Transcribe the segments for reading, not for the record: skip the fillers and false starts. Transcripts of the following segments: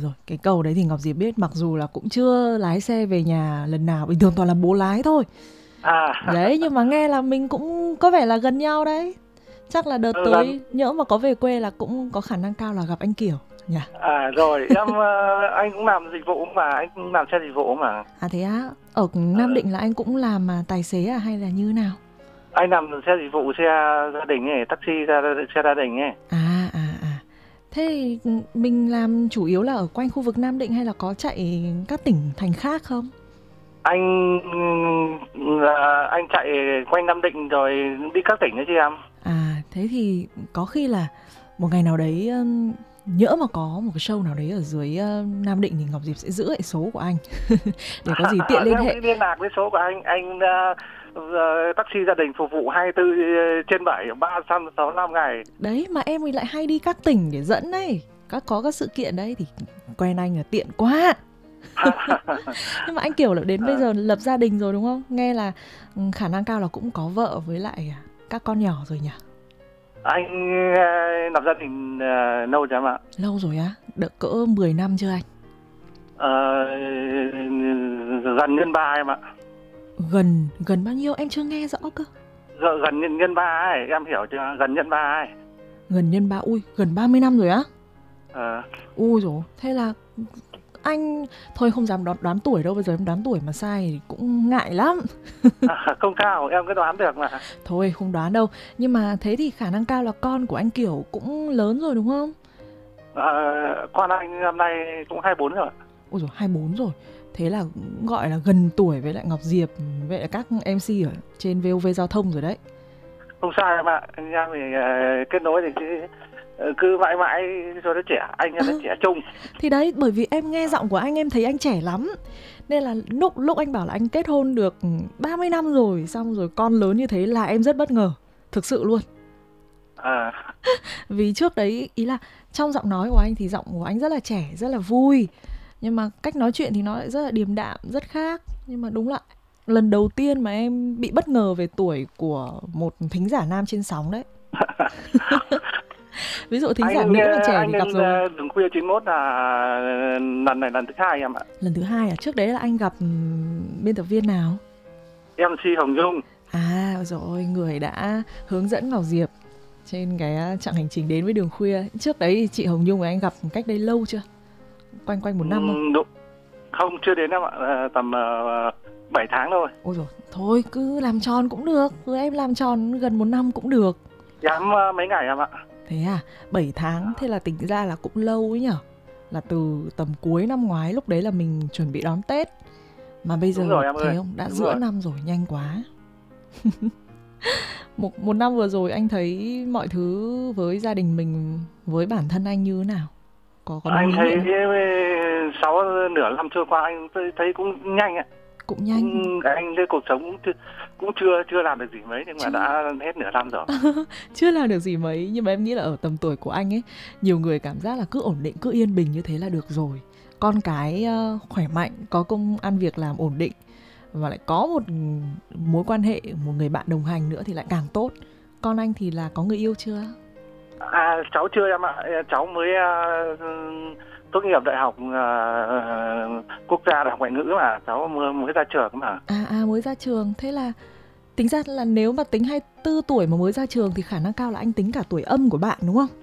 rồi, cái câu đấy thì Ngọc Diệp biết, mặc dù là cũng chưa lái xe về nhà lần nào, bình thường toàn là bố lái thôi. À. Đấy, nhưng mà nghe là mình cũng có vẻ là gần nhau đấy. Chắc là đợt Gần. tới nhỡ mà có về quê là cũng có khả năng cao là gặp anh Kiểu nhỉ? Rồi em, anh cũng làm dịch vụ mà, anh cũng làm xe dịch vụ mà. À thế á, ở Nam Ờ, Định là anh cũng làm tài xế à hay là như nào? anh làm xe dịch vụ, xe gia đình ấy, taxi xe gia đình ấy. À. Thế thì mình làm chủ yếu là ở quanh khu vực Nam Định hay là có chạy các tỉnh thành khác không? Anh chạy quanh Nam Định rồi đi các tỉnh nữa chứ em. À, thế thì có khi là một ngày nào đấy nhỡ mà có một cái show nào đấy ở dưới Nam Định thì Ngọc Diệp sẽ giữ lại số của anh để có gì tiện liên Em hệ. cứ liên lạc với số của anh taxi gia đình phục vụ 24/7, 365 ngày. Đấy mà em thì lại hay đi các tỉnh để dẫn đấy. Có các sự kiện đấy thì quen anh là tiện quá. Nhưng mà anh Kiểu là đến bây Ờ, giờ lập gia đình rồi đúng không? Nghe là khả năng cao là cũng có vợ với lại các con nhỏ rồi nhỉ? anh lập gia đình lâu rồi em ạ. Lâu rồi á, được cỡ 10 năm chưa anh? Ờ, Gần nhân ba em ạ. Gần gần bao nhiêu em chưa nghe rõ cơ. Gần nhân ba ấy, em hiểu chưa? Gần nhân ba ấy. Gần nhân ba, ui gần 30 năm rồi á. Ờ, Ui dồi, thế là anh thôi không dám đoán tuổi đâu, bây giờ em đoán tuổi mà sai thì cũng ngại lắm. Không cao, em cứ đoán được mà. Thôi không đoán đâu, nhưng mà thế thì khả năng cao là con của anh Kiểu cũng lớn rồi đúng không? Con anh năm nay cũng 24 rồi. Ôi dồi, 24 rồi. Thế là cũng gọi là gần tuổi với lại Ngọc Diệp, với lại các MC ở trên VOV Giao thông rồi đấy. Không sao em ạ, anh em thì kết nối thì cứ mãi mãi cho nó trẻ, anh em nó trẻ trung. Thì đấy, bởi vì em nghe giọng của anh em thấy anh trẻ lắm. Nên là lúc anh bảo là anh kết hôn được 30 năm rồi, xong rồi con lớn như thế là em rất bất ngờ. Thực sự luôn. À, Vì trước đấy, ý là trong giọng nói của anh thì giọng của anh rất là trẻ, rất là vui. Nhưng mà cách nói chuyện thì nó lại rất là điềm đạm, rất khác. Nhưng mà đúng là lần đầu tiên mà em bị bất ngờ về tuổi của một thính giả nam trên sóng đấy. Ví dụ thính giả nữ mà trẻ anh thì gặp lên rồi. đường khuya 91 là lần này lần thứ hai em ạ. Lần thứ hai à? Trước đấy là anh gặp biên tập viên nào? MC Hồng Nhung. À rồi, người đã hướng dẫn Ngọc Diệp trên cái chặng hành trình đến với đường khuya. Trước đấy thì chị Hồng Nhung và anh gặp cách đây lâu chưa? Quanh 1 năm không? Đúng. Không, chưa đến em ạ, tầm 7 tháng thôi. Ôi rồi, thôi cứ làm tròn cũng được. Cứ em làm tròn gần 1 năm cũng được. Dám mấy ngày em ạ. Thế à, 7 tháng, thế là tính ra là cũng lâu ấy nhở. Là từ tầm cuối năm ngoái, lúc đấy là mình chuẩn bị đón Tết. Mà bây Đúng giờ rồi em ơi, thấy không, đã đúng giữa rồi. năm rồi, nhanh quá. Một năm vừa rồi anh thấy mọi thứ với gia đình mình, với bản thân anh như thế nào? Có đúng Anh ý thấy nghĩa không? sáu nửa năm trôi qua anh thấy cũng nhanh ạ. Cũng nhanh. Cũng anh cái cuộc sống cũng chưa làm được gì mấy, nhưng mà Chưa, đã hết nửa năm rồi. chưa làm được gì mấy. Nhưng mà em nghĩ là ở tầm tuổi của anh ấy, nhiều người cảm giác là cứ ổn định, cứ yên bình như thế là được rồi. Con cái khỏe mạnh, có công ăn việc làm ổn định, và lại có một mối quan hệ, một người bạn đồng hành nữa thì lại càng tốt. Con anh thì là có người yêu chưa? Cháu chưa em ạ, cháu mới tốt nghiệp đại học quốc gia, đại học ngoại ngữ mà, cháu mới ra trường mà. Mới ra trường. Thế là tính ra là nếu mà tính 24 tuổi mà mới ra trường thì khả năng cao là anh tính cả tuổi âm của bạn đúng không?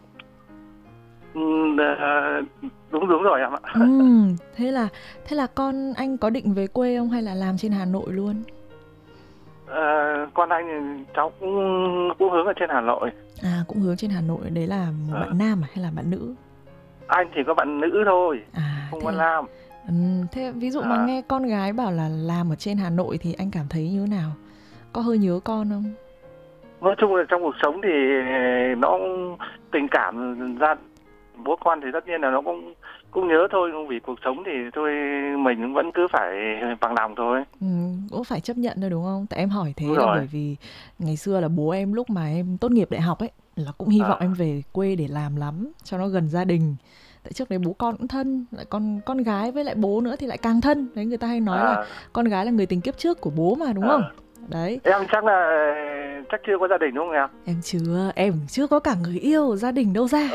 Đúng rồi em ạ. Thế là con anh có định về quê không hay là làm trên Hà Nội luôn? Ờ, con anh thì cháu cũng hướng ở trên Hà Nội. Cũng hướng trên Hà Nội. Đấy là một Ờ, bạn nam hay là bạn nữ? anh chỉ có bạn nữ thôi, không Thế có là nam. thế ví dụ mà À, nghe con gái bảo là làm ở trên Hà Nội thì anh cảm thấy như thế nào? Có hơi nhớ con không? nói chung là trong cuộc sống thì nó cũng tình cảm ra bố con thì tất nhiên là nó cũng nhớ thôi, vì cuộc sống thì thôi mình vẫn cứ phải bằng lòng thôi. Cũng phải chấp nhận thôi đúng không? Tại em hỏi Đúng thế là rồi. bởi vì ngày xưa là bố em lúc mà em tốt nghiệp đại học ấy là cũng hy vọng À, em về quê để làm lắm cho nó gần gia đình. Tại trước đấy bố con cũng thân, lại con gái với lại bố nữa thì lại càng thân. Đấy người ta hay nói là à, con gái là người tình kiếp trước của bố mà đúng không? à, Đấy. Em chắc chưa có gia đình đúng không em? Em chưa có cả người yêu, gia đình đâu ra.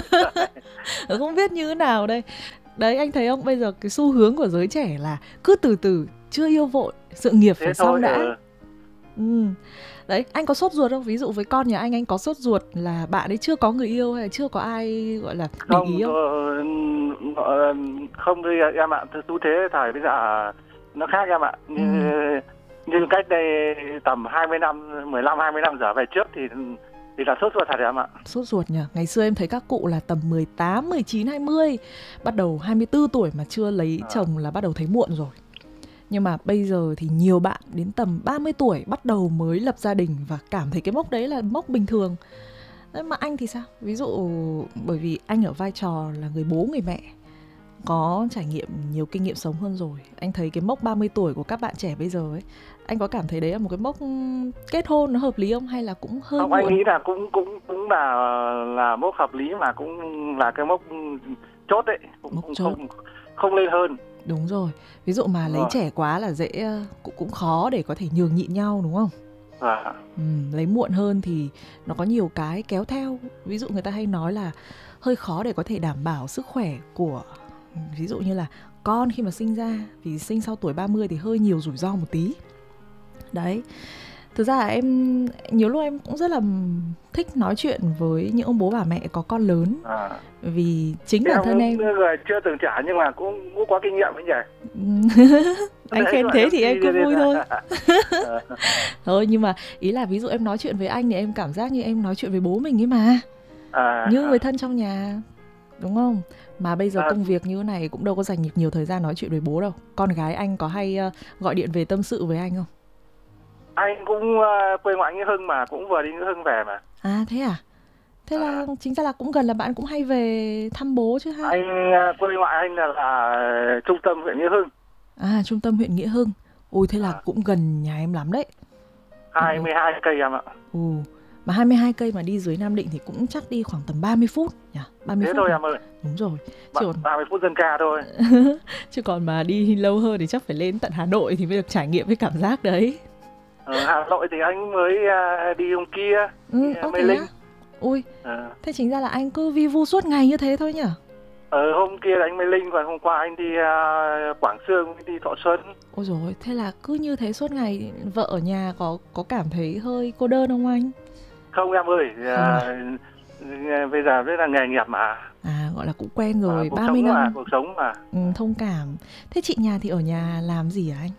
Không biết như thế nào đây. Đấy, anh thấy không, bây giờ cái xu hướng của giới trẻ là cứ từ từ, chưa yêu vội, sự nghiệp Thế phải thôi. xong đã. Đấy, anh có sốt ruột không? Ví dụ với con nhà anh có sốt ruột là bạn ấy chưa có người yêu hay là chưa có ai gọi là để ý không? Không đâu em ạ, xu thế thời bây giờ nó khác em ạ. Như cách đây tầm 20 năm, 15-20 năm trở về trước thì là sốt ruột thật em ạ. Sốt ruột nhỉ? Ngày xưa em thấy các cụ là tầm 18, 19, 20, bắt đầu 24 tuổi mà chưa lấy chồng là bắt đầu thấy muộn rồi. Nhưng mà bây giờ thì nhiều bạn đến tầm 30 tuổi bắt đầu mới lập gia đình và cảm thấy cái mốc đấy là mốc bình thường. Đấy, mà anh thì sao? Ví dụ bởi vì anh ở vai trò là người bố người mẹ, có trải nghiệm nhiều kinh nghiệm sống hơn rồi. Anh thấy cái mốc 30 tuổi của các bạn trẻ bây giờ ấy, anh có cảm thấy đấy là một cái mốc kết hôn nó hợp lý không hay là cũng hơi không, muộn? Anh nghĩ là cũng là mốc hợp lý mà cũng là cái mốc chốt đấy, không lên hơn. Đúng rồi. Ví dụ mà lấy trẻ quá là dễ cũng khó để có thể nhường nhịn nhau đúng không? Lấy muộn hơn thì nó có nhiều cái kéo theo. Ví dụ người ta hay nói là hơi khó để có thể đảm bảo sức khỏe của, ví dụ như là con khi mà sinh ra, vì sinh sau tuổi 30 thì hơi nhiều rủi ro một tí. Đấy. Thực ra là em nhiều lúc em cũng rất là thích nói chuyện với những ông bố bà mẹ có con lớn. Vì chính bản thân em người chưa từng trải nhưng mà cũng có kinh nghiệm ấy nhỉ. Anh khen thế thì em cũng vui thôi. Thôi nhưng mà ý là ví dụ em nói chuyện với anh thì em cảm giác như em nói chuyện với bố mình ấy mà. Như người thân trong nhà, đúng không? Mà bây giờ công việc như thế này cũng đâu có dành nhiều thời gian nói chuyện với bố đâu. Con gái anh có hay gọi điện về tâm sự với anh không? Anh cũng quê ngoại Nghĩa Hưng mà, cũng vừa đi Nghĩa Hưng về mà. Thế à? Thế là chính ra là cũng gần là bạn cũng hay về thăm bố chứ ha? Anh quê ngoại anh là trung tâm huyện Nghĩa Hưng. Trung tâm huyện Nghĩa Hưng. Ôi thế là cũng gần nhà em lắm đấy. 22 cây em ạ. Mà 22 cây mà đi dưới Nam Định thì cũng chắc đi khoảng tầm 30 phút nhỉ? 30 thế phút thôi rồi. Em ơi. Đúng rồi. Chứ còn 30 phút dân ca thôi. Chứ còn mà đi lâu hơn thì chắc phải lên tận Hà Nội thì mới được trải nghiệm cái cảm giác đấy. Ở Hà Nội thì anh mới đi hôm kia, Mê Linh. Ui, thế chính ra là anh cứ vi vu suốt ngày như thế thôi nhỉ? Hôm kia là anh Mê Linh, còn hôm qua anh đi Quảng Xương, đi Thọ Xuân. Ôi dồi ôi, thế là cứ như thế suốt ngày. Vợ ở nhà có cảm thấy hơi cô đơn không anh? Không em ơi, bây giờ rất là nghề nghiệp mà. Gọi là cũng quen rồi, 30 năm. Cuộc sống mà. Thông cảm. Thế chị nhà thì ở nhà làm gì hả anh?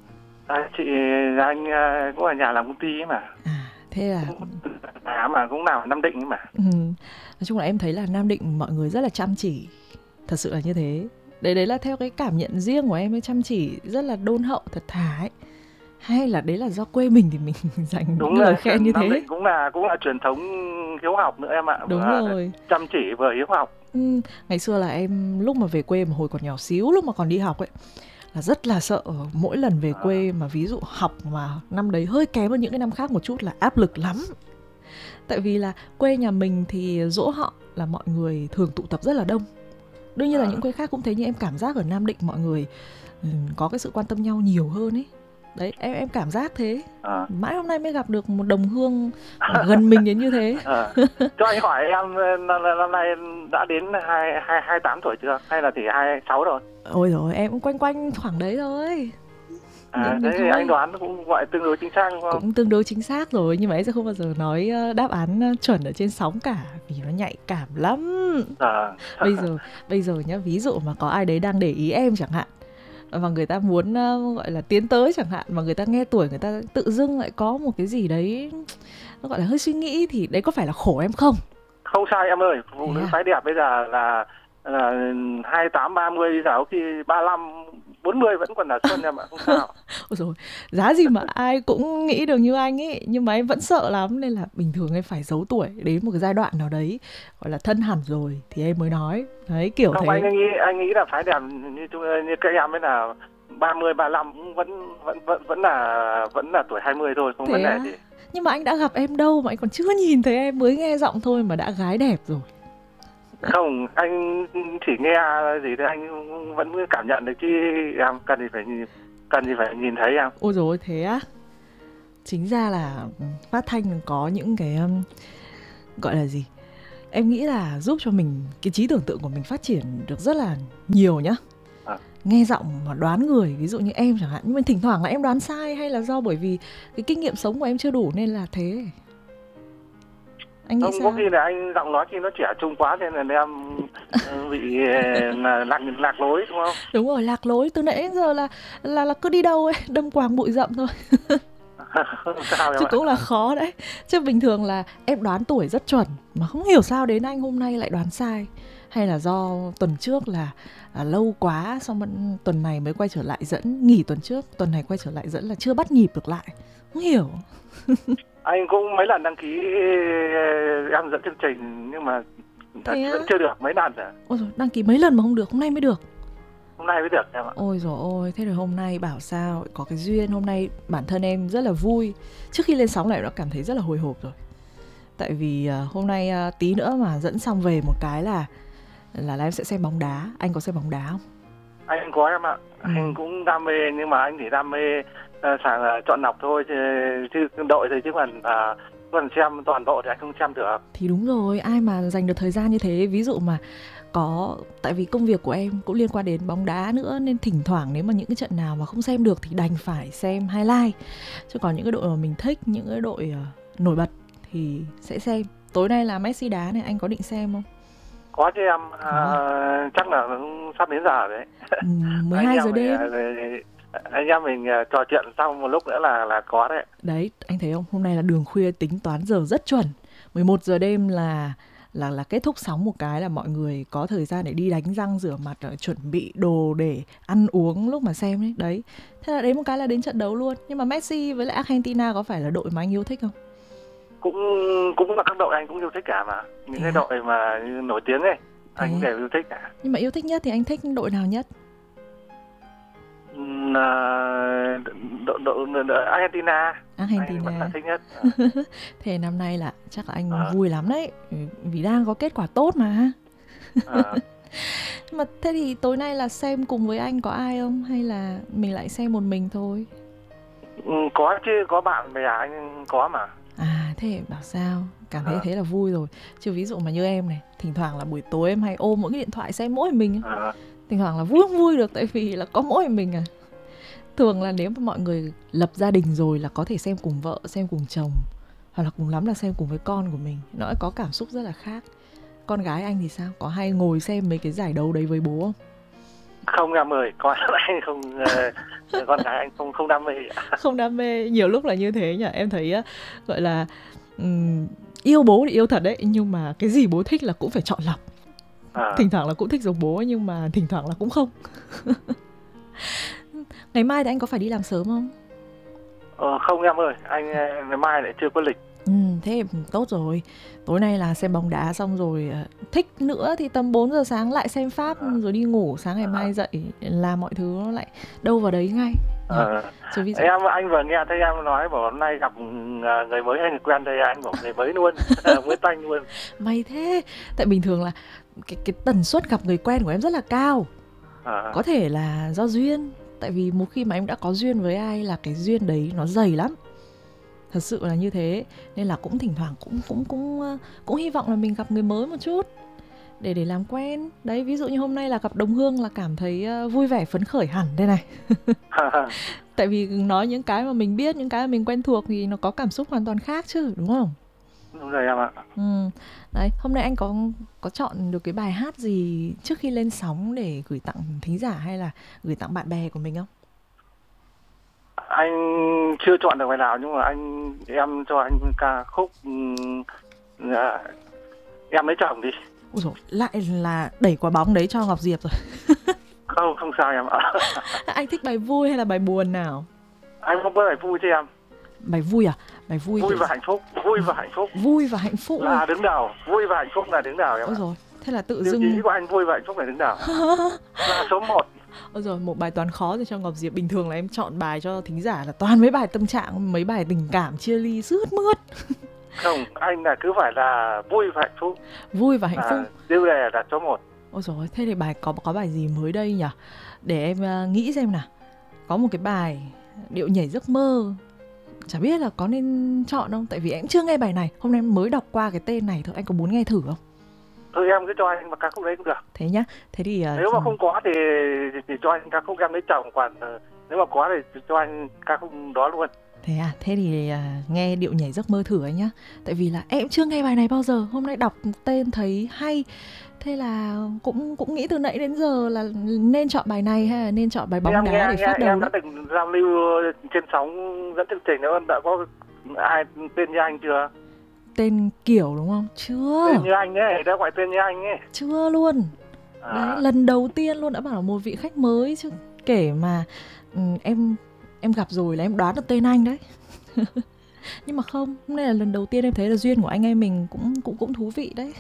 Anh cũng ở nhà làm công ty ấy mà. Thế là mà cũng làm ở Nam Định ấy mà. Nói chung là em thấy là Nam Định mọi người rất là chăm chỉ. Thật sự là như thế. Đấy là theo cái cảm nhận riêng của em ấy, chăm chỉ, rất là đôn hậu, thật thà ấy. Hay là đấy là do quê mình thì mình dành những lời khen như thế. Nam Định cũng là truyền thống hiếu học nữa em ạ. Đúng rồi. Chăm chỉ vừa hiếu học. Ngày xưa là em lúc mà về quê mà hồi còn nhỏ xíu, lúc mà còn đi học ấy, là rất là sợ mỗi lần về quê mà ví dụ học mà năm đấy hơi kém hơn những cái năm khác một chút là áp lực lắm. Tại vì là quê nhà mình thì giỗ họ là mọi người thường tụ tập rất là đông. Đương nhiên là những quê khác cũng thế, nhưng em cảm giác ở Nam Định mọi người có cái sự quan tâm nhau nhiều hơn ấy. Đấy, em cảm giác thế. Mãi hôm nay mới gặp được một đồng hương gần mình đến như thế. Cho anh hỏi em, năm nay đã đến 28 tuổi chưa? Hay là chỉ 26 rồi? Ôi dồi, em cũng quanh khoảng đấy thôi. Thế thì anh đoán cũng gọi tương đối chính xác đúng không? Cũng tương đối chính xác rồi, nhưng mà em sẽ không bao giờ nói đáp án chuẩn ở trên sóng cả, vì nó nhạy cảm lắm. Bây giờ nhá, ví dụ mà có ai đấy đang để ý em chẳng hạn, và người ta muốn gọi là tiến tới chẳng hạn, mà người ta nghe tuổi người ta tự dưng lại có một cái gì đấy nó gọi là hơi suy nghĩ, thì đấy có phải là khổ em không? Không sai em ơi, phụ nữ phái đẹp bây giờ là 28, 30, giờ có khi 35, 40 vẫn còn là xuân em ạ, không sao. Ôi dồi, giá gì mà ai cũng nghĩ được như anh ấy, nhưng mà em vẫn sợ lắm, nên là bình thường em phải giấu tuổi đến một cái giai đoạn nào đấy gọi là thân hẳn rồi thì em mới nói. Đấy, kiểu không, thế. Anh nghĩ là phái đẹp như các em ấy là 30, 35 cũng vẫn là tuổi 20 thôi, không vấn đề gì. Nhưng mà anh đã gặp em đâu mà anh còn chưa nhìn thấy em, mới nghe giọng thôi mà đã gái đẹp rồi. Không, anh chỉ nghe gì thì anh vẫn cảm nhận được chứ em cần gì phải nhìn thấy em. Ôi dồi, thế á? Chính ra là phát thanh có những cái gọi là gì? Em nghĩ là giúp cho mình, cái trí tưởng tượng của mình phát triển được rất là nhiều nhá. Nghe giọng mà đoán người, ví dụ như em chẳng hạn. Nhưng mà thỉnh thoảng là em đoán sai, hay là do bởi vì cái kinh nghiệm sống của em chưa đủ nên là thế? Anh nghĩ Không, sao? có khi là anh giọng nói khi nó trẻ trung quá nên là em bị lạc lối đúng không? Đúng rồi, lạc lối từ nãy đến giờ là cứ đi đâu ấy, đâm quàng bụi rậm thôi. Không sao em Chứ ạ. cũng là khó đấy. Chứ bình thường là em đoán tuổi rất chuẩn, mà không hiểu sao đến anh hôm nay lại đoán sai. Hay là do tuần trước là lâu quá, xong tuần này mới quay trở lại dẫn, nghỉ tuần trước, tuần này quay trở lại dẫn là chưa bắt nhịp được lại. Không hiểu. Anh cũng mấy lần đăng ký em dẫn chương trình nhưng mà vẫn chưa được mấy lần rồi. Ôi dồi, đăng ký mấy lần mà không được, hôm nay mới được. Hôm nay mới được em ạ. Ôi dồi ôi, thế rồi hôm nay bảo sao có cái duyên. Hôm nay bản thân em rất là vui. Trước khi lên sóng này đã cảm thấy rất là hồi hộp rồi. Tại vì hôm nay tí nữa mà dẫn xong về một cái là em sẽ xem bóng đá. Anh có xem bóng đá không? Anh có em ạ. Anh cũng đam mê nhưng mà anh chỉ đam mê chọn lọc thôi, chứ đội thì chứ còn xem toàn bộ thì anh không xem được. Thì đúng rồi, ai mà dành được thời gian như thế. Ví dụ mà tại vì công việc của em cũng liên quan đến bóng đá nữa, nên thỉnh thoảng nếu mà những cái trận nào mà không xem được thì đành phải xem highlight. Chứ còn những cái đội mà mình thích, những cái đội nổi bật thì sẽ xem. Tối nay là Messi đá này, anh có định xem không? Có chứ em, chắc là sắp đến giờ đấy. 12 giờ đêm. Anh em mình trò chuyện xong một lúc nữa là có đấy. Đấy, anh thấy không? Hôm nay là đường khuya tính toán giờ rất chuẩn. 11 giờ đêm là kết thúc sóng một cái là mọi người có thời gian để đi đánh răng, rửa mặt, chuẩn bị đồ để ăn uống lúc mà xem đấy. Đấy. Thế là đến một cái là đến trận đấu luôn. Nhưng mà Messi với lại Argentina có phải là đội mà anh yêu thích không? Cũng là các đội anh cũng yêu thích cả mà. Những cái đội mà nổi tiếng ấy, anh đều yêu thích cả. Nhưng mà yêu thích nhất thì anh thích đội nào nhất? Argentina. Argentina. Anh vẫn là thích nhất. Thế năm nay là chắc là anh vui lắm đấy, vì đang có kết quả tốt mà. Mà thế thì tối nay là xem cùng với anh có ai không, hay là mình lại xem một mình thôi? Có chứ, có bạn bè anh có mà. Thế bảo sao, cảm thấy thế là vui rồi. Chứ ví dụ mà như em này, thỉnh thoảng là buổi tối em hay ôm mỗi cái điện thoại xem mỗi mình. Thỉnh thoảng là vui không vui được, tại vì là có mỗi mình à. Thường là nếu mà mọi người lập gia đình rồi là có thể xem cùng vợ, xem cùng chồng, hoặc là cùng lắm là xem cùng với con của mình. Nó có cảm xúc rất là khác. Con gái anh thì sao? Có hay ngồi xem mấy cái giải đấu đấy với bố không? Không em ơi, con anh không, con gái anh không đam mê. Không đam mê, nhiều lúc là như thế nhỉ. Em thấy gọi là yêu bố thì yêu thật đấy, nhưng mà cái gì bố thích là cũng phải chọn lọc. Thỉnh thoảng là cũng thích giống bố, nhưng mà thỉnh thoảng là cũng không. Ngày mai thì anh có phải đi làm sớm không? Không em ơi, anh ngày mai lại chưa có lịch. Thế tốt rồi. Tối nay là xem bóng đá xong rồi, thích nữa thì tầm 4 giờ sáng lại xem Pháp, rồi đi ngủ. Sáng ngày mai dậy làm mọi thứ nó lại đâu vào đấy ngay. Anh vừa nghe thấy em nói bảo hôm nay gặp người mới hay người quen đây, anh bảo người mới luôn, mới tanh luôn. May thế. Tại bình thường là cái tần suất gặp người quen của em rất là cao. Có thể là do duyên. Tại vì một khi mà em đã có duyên với ai là cái duyên đấy nó dày lắm. Thật sự là như thế. Nên là cũng thỉnh thoảng cũng hy vọng là mình gặp người mới một chút để làm quen. Đấy, ví dụ như hôm nay là gặp đồng hương là cảm thấy vui vẻ phấn khởi hẳn đây này. Tại vì nói những cái mà mình biết, những cái mà mình quen thuộc thì nó có cảm xúc hoàn toàn khác chứ, đúng không? Đúng rồi em ạ. Đấy, hôm nay anh có chọn được cái bài hát gì trước khi lên sóng để gửi tặng thính giả hay là gửi tặng bạn bè của mình không? Anh chưa chọn được bài nào, nhưng mà em cho anh ca khúc Em Lấy Chồng đi. Ôi dồi, lại là đẩy quả bóng đấy cho Ngọc Diệp rồi. Không sao em ạ. Anh thích bài vui hay là bài buồn nào? Anh không có bài vui chứ em. Bài vui à? Bài vui và hạnh phúc. Vui và hạnh phúc. Vui và hạnh phúc là đứng đầu. Vui và hạnh phúc là đứng đầu em. Ôi rồi, thế là tự dưng tiêu chí của anh vui và hạnh phúc là đứng đầu. Là số 1. Ôi rồi, một bài toán khó rồi cho Ngọc Diệp. Bình thường là em chọn bài cho thính giả là toàn mấy bài tâm trạng, mấy bài tình cảm chia ly sướt mướt. Không, anh là cứ phải là vui và hạnh phúc. Vui và hạnh phúc. Tiêu đề là số 1. Ôi rồi, thế thì có bài gì mới đây nhỉ? Để em nghĩ xem nào. Có một cái bài điệu nhảy giấc mơ, Chả biết là có nên chọn không, tại vì em chưa nghe bài này, hôm nay em mới đọc qua cái tên này thôi. Anh có muốn nghe thử không? Thôi em cứ cho anh một ca khúc đấy cũng được. Thế nhá. Thế thì Nếu mà không có thì cho anh ca khúc Em Lấy Chồng, còn nếu mà có thì cho anh ca khúc đó luôn. Thế à, thế thì nghe Điệu Nhảy Giấc Mơ thử anh nhá. Tại vì là em chưa nghe bài này bao giờ, hôm nay đọc tên thấy hay. Thế là cũng nghĩ từ nãy đến giờ là nên chọn bài này hay là nên chọn bài Bóng Đá để phát đầu em đã đấy. từng giao lưu trên sóng dẫn chương trình đó, đã có ai tên như anh chưa? Tên Kiểu đúng không? Chưa. Tên như anh ấy, đã gọi tên như anh ấy. Chưa luôn. Đấy, lần đầu tiên luôn, đã bảo là một vị khách mới chứ. Kể mà em gặp rồi là em đoán được tên anh đấy. Nhưng mà không, hôm nay là lần đầu tiên em thấy là duyên của anh em mình cũng thú vị đấy.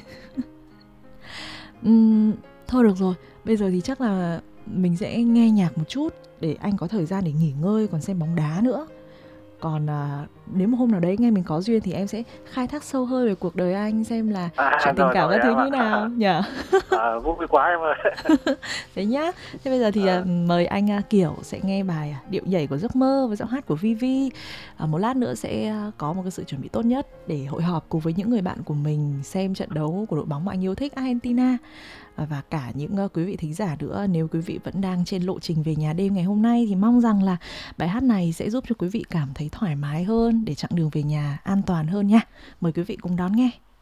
Thôi được rồi, bây giờ thì chắc là mình sẽ nghe nhạc một chút để anh có thời gian để nghỉ ngơi, còn xem bóng đá nữa. Còn nếu mà hôm nào đấy anh em mình có duyên thì em sẽ khai thác sâu hơn về cuộc đời anh, xem là chuyện tình cảm các thứ như nào nhỉ. Vui quá em ơi. Thế nhá. Thế bây giờ thì mời anh Kiểu sẽ nghe bài Điệu Nhảy của Giấc Mơ với giọng hát của Vivi. Một lát nữa sẽ có một cái sự chuẩn bị tốt nhất để hội họp cùng với những người bạn của mình xem trận đấu của đội bóng mà anh yêu thích, Argentina. Và cả những quý vị thính giả nữa, nếu quý vị vẫn đang trên lộ trình về nhà đêm ngày hôm nay thì mong rằng là bài hát này sẽ giúp cho quý vị cảm thấy thoải mái hơn để chặng đường về nhà an toàn hơn nha. Mời quý vị cùng đón nghe.